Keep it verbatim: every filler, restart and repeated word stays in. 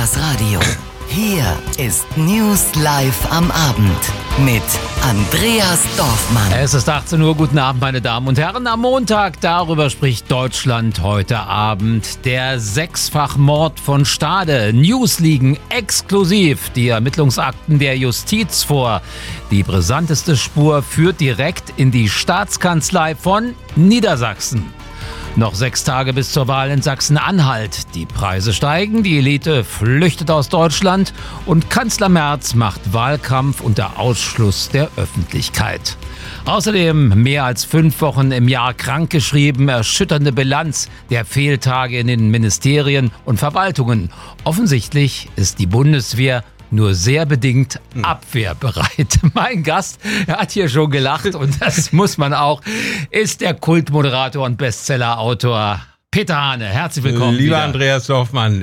das Radio. Hier ist News Live am Abend mit Andreas Dorfmann. Es ist achtzehn Uhr, guten Abend meine Damen und Herren. Am Montag, darüber spricht Deutschland heute Abend. Der Sechsfachmord von Stade. News liegen exklusiv die Ermittlungsakten der Justiz vor. Die brisanteste Spur führt direkt in die Staatskanzlei von Niedersachsen. Noch sechs Tage bis zur Wahl in Sachsen-Anhalt. Die Preise steigen, die Elite flüchtet aus Deutschland und Kanzler Merz macht Wahlkampf unter Ausschluss der Öffentlichkeit. Außerdem mehr als fünf Wochen im Jahr krankgeschrieben, erschütternde Bilanz der Fehltage in den Ministerien und Verwaltungen. Offensichtlich ist die Bundeswehr nur sehr bedingt abwehrbereit. Mein Gast, er hat hier schon gelacht und das muss man auch, ist der Kultmoderator und Bestsellerautor Peter Hane. Herzlich willkommen. Lieber wieder. Andreas Dorfmann,